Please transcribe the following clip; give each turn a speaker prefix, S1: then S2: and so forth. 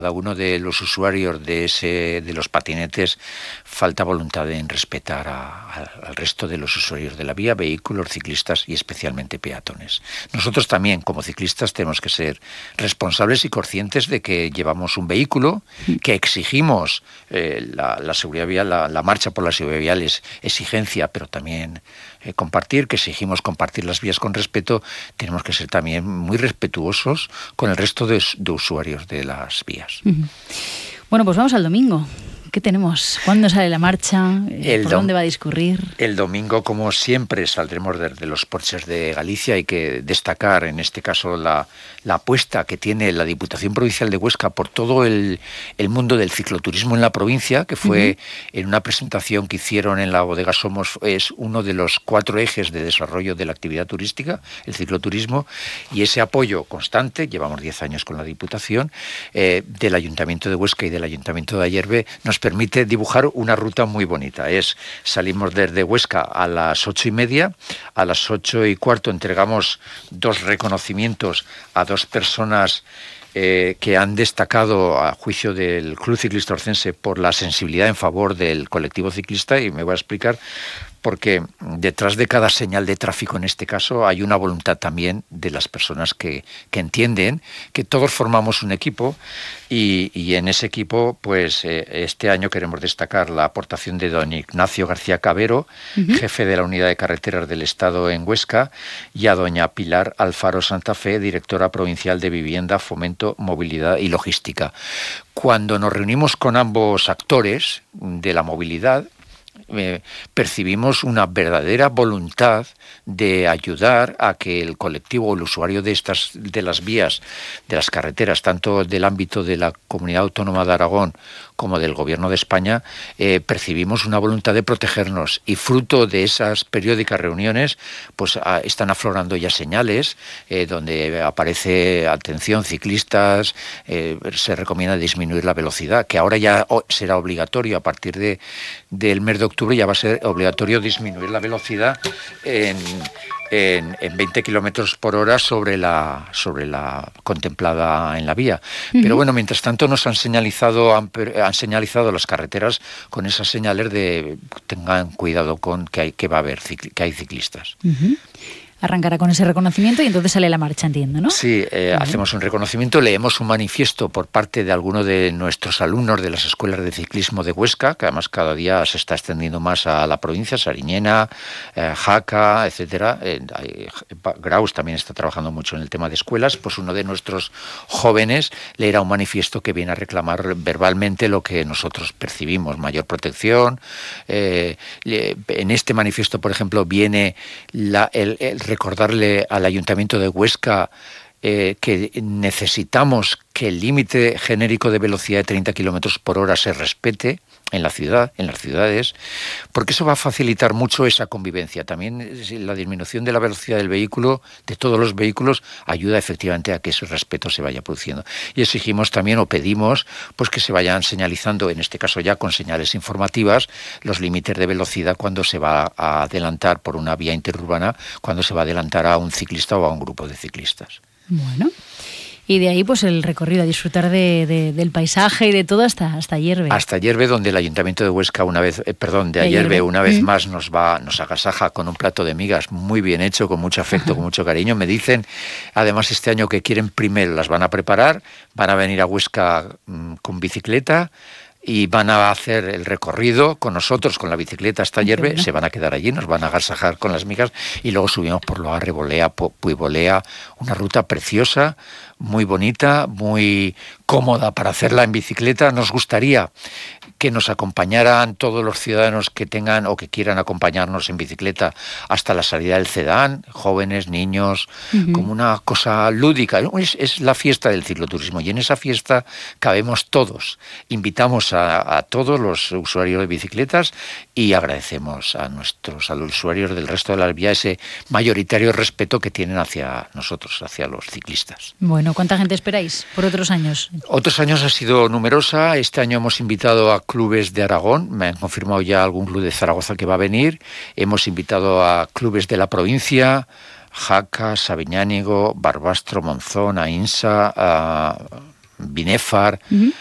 S1: cada uno de los usuarios de los patinetes falta voluntad en respetar al resto de los usuarios de la vía, vehículos, ciclistas y especialmente peatones. Nosotros también, como ciclistas, tenemos que ser responsables y conscientes de que llevamos un vehículo, que exigimos la seguridad vial, la marcha por la seguridad vial es exigencia, pero también compartir, que exigimos compartir las vías con respeto. Tenemos que ser también muy respetuosos con el resto de usuarios de las vías.
S2: Bueno, pues vamos al domingo. ¿Qué tenemos? ¿Cuándo sale la marcha? ¿Por dónde va a discurrir?
S1: El domingo, como siempre, saldremos de los porches de Galicia. Hay que destacar, en este caso, la apuesta que tiene la Diputación Provincial de Huesca por todo el mundo del cicloturismo en la provincia, que fue en una presentación que hicieron en la bodega Somos, es uno de los 4 ejes de desarrollo de la actividad turística, el cicloturismo, y ese apoyo constante, llevamos 10 años con la Diputación, del Ayuntamiento de Huesca y del Ayuntamiento de Ayerbe, nos permite dibujar una ruta muy bonita. Salimos desde Huesca a las 8:30, a las 8:15 entregamos 2 reconocimientos a 2 personas que han destacado a juicio del Club Ciclista Orcense por la sensibilidad en favor del colectivo ciclista, y me voy a explicar porque detrás de cada señal de tráfico, en este caso, hay una voluntad también de las personas que entienden que todos formamos un equipo y en ese equipo, pues este año queremos destacar la aportación de don Ignacio García Cabero, jefe de la Unidad de Carreteras del Estado en Huesca, y a doña Pilar Alfaro Santa Fe, directora provincial de Vivienda, Fomento, Movilidad y Logística. Cuando nos reunimos con ambos actores de la movilidad, percibimos una verdadera voluntad de ayudar a que el colectivo, el usuario de las vías, de las carreteras, tanto del ámbito de la Comunidad Autónoma de Aragón como del Gobierno de España, percibimos una voluntad de protegernos, y fruto de esas periódicas reuniones pues están aflorando ya señales donde aparece atención ciclistas, se recomienda disminuir la velocidad, que ahora ya será obligatorio a partir del mes de octubre, ya va a ser obligatorio disminuir la velocidad en 20 kilómetros por hora sobre la contemplada en la vía. Pero bueno, mientras tanto nos han señalizado las carreteras con esas señales de tengan cuidado con que hay ciclistas.
S2: Arrancará con ese reconocimiento y entonces sale la marcha, entiendo, ¿no?
S1: Sí, hacemos un reconocimiento, leemos un manifiesto por parte de algunos de nuestros alumnos de las escuelas de ciclismo de Huesca, que además cada día se está extendiendo más a la provincia, Sariñena, Jaca, etcétera. Graus también está trabajando mucho en el tema de escuelas. Pues uno de nuestros jóvenes leerá un manifiesto que viene a reclamar verbalmente lo que nosotros percibimos, mayor protección. En este manifiesto, por ejemplo, viene el recordarle al Ayuntamiento de Huesca que necesitamos que el límite genérico de velocidad de 30 kilómetros por hora se respete en la ciudad, en las ciudades, porque eso va a facilitar mucho esa convivencia. También la disminución de la velocidad del vehículo, de todos los vehículos, ayuda efectivamente a que ese respeto se vaya produciendo. Y exigimos también, o pedimos, pues que se vayan señalizando, en este caso ya con señales informativas, los límites de velocidad cuando se va a adelantar por una vía interurbana, cuando se va a adelantar a un ciclista o a un grupo de ciclistas.
S2: Bueno. Y de ahí pues el recorrido, a disfrutar del paisaje y de todo hasta Ayerbe.
S1: Hasta Ayerbe, donde el Ayuntamiento de Huesca Ayerbe una vez más nos agasaja con un plato de migas muy bien hecho, con mucho afecto, con mucho cariño. Me dicen, además, este año que quieren primero, las van a preparar, van a venir a Huesca con bicicleta y van a hacer el recorrido con nosotros, con la bicicleta hasta Ayerbe, se van a quedar allí, nos van a agasajar con las migas y luego subimos por Loa, Rebolea, Puibolea, una ruta preciosa, muy bonita, muy cómoda para hacerla en bicicleta. Nos gustaría que nos acompañaran todos los ciudadanos que tengan o que quieran acompañarnos en bicicleta hasta la salida del Cedán, jóvenes, niños, como una cosa lúdica. Es la fiesta del cicloturismo y en esa fiesta cabemos todos. Invitamos a todos los usuarios de bicicletas y agradecemos a los usuarios del resto de la vía ese mayoritario respeto que tienen hacia nosotros, hacia los ciclistas.
S2: Bueno, ¿cuánta gente esperáis por otros años?
S1: Otros años ha sido numerosa. Este año hemos invitado a clubes de Aragón. Me han confirmado ya algún club de Zaragoza que va a venir. Hemos invitado a clubes de la provincia, Jaca, Sabiñánigo, Barbastro, Monzón, Ainsa, Binefar,